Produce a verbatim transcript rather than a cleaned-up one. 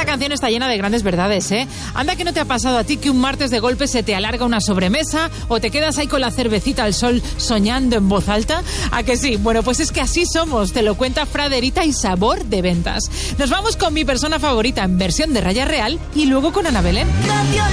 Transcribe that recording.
canción está llena de grandes verdades, ¿eh? Anda que no te ha pasado a ti que un martes de golpe se te alarga una sobremesa o te quedas ahí con la cervecita al sol soñando en voz alta. ¿A que sí? Bueno, pues es que así somos, te lo cuenta Fraderita y Sabor de Ventas. Nos vamos con mi persona favorita en versión de Raya Real y luego con Ana Belén.